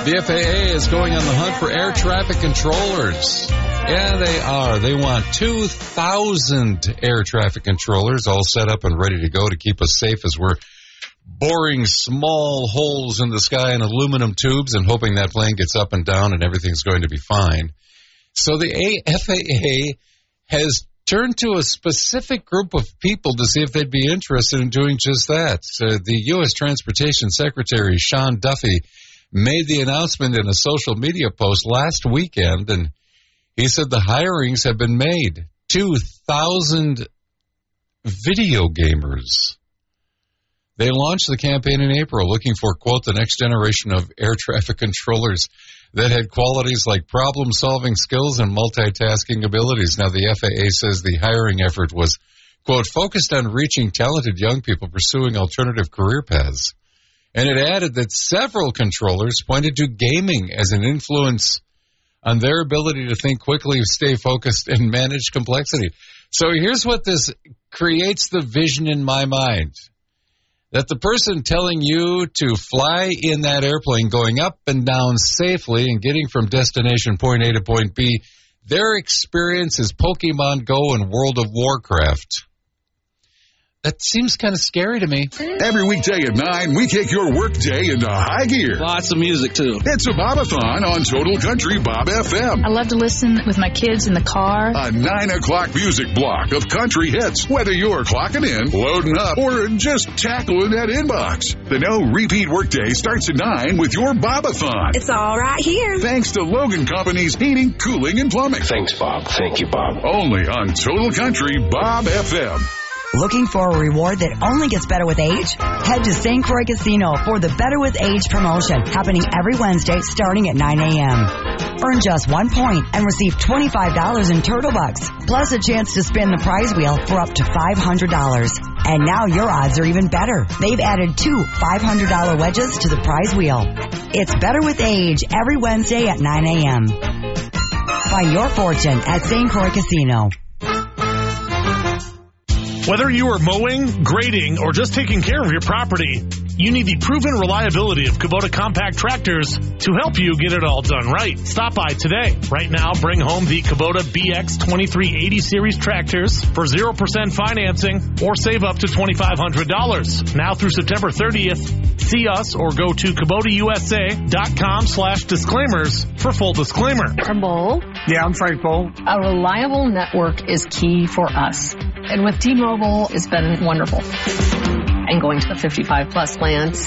The FAA is going on the hunt for air traffic controllers. Yeah, they are. They want 2,000 air traffic controllers all set up and ready to go to keep us safe as we're boring small holes in the sky in aluminum tubes and hoping that plane gets up and down and everything's going to be fine. So the FAA has turned to a specific group of people to see if they'd be interested in doing just that. So the U.S. Transportation Secretary, Sean Duffy, made the announcement in a social media post last weekend, and he said the hirings have been made. 2,000 video gamers. They launched the campaign in April looking for, quote, the next generation of air traffic controllers that had qualities like problem-solving skills and multitasking abilities. Now, the FAA says the hiring effort was, quote, focused on reaching talented young people pursuing alternative career paths. And it added that several controllers pointed to gaming as an influence on their ability to think quickly, stay focused, and manage complexity. So here's what this creates the vision in my mind. That the person telling you to fly in that airplane going up and down safely and getting from destination point A to point B, their experience is Pokemon Go and World of Warcraft. That seems kind of scary to me. Every weekday at 9, we take your workday into high gear. Lots of music, too. It's a Bob-a-thon on Total Country Bob FM. I love to listen with my kids in the car. A 9 o'clock music block of country hits, whether you're clocking in, loading up, or just tackling that inbox. The no-repeat workday starts at 9 with your Bob-a-thon. It's all right here. Thanks to Logan Company's heating, cooling, and plumbing. Thanks, Bob. Thank you, Bob. Only on Total Country Bob FM. Looking for a reward that only gets better with age? Head to St. Croix Casino for the Better with Age promotion, happening every Wednesday starting at 9 a.m. Earn just 1 point and receive $25 in Turtle Bucks, plus a chance to spin the prize wheel for up to $500. And now your odds are even better. They've added 2 $500 wedges to the prize wheel. It's Better with Age every Wednesday at 9 a.m. Find your fortune at St. Croix Casino. Whether you are mowing, grading, or just taking care of your property, you need the proven reliability of Kubota compact tractors to help you get it all done right. Stop by today. Right now, bring home the Kubota BX 2380 series tractors for 0% financing or save up to $2,500. Now through September 30th, see us or go to KubotaUSA.com/disclaimers for full disclaimer. I'm Bull. Yeah, I'm Frank Bull. A reliable network is key for us. And with T-Mobile, it's been wonderful. And going to the 55 plus plan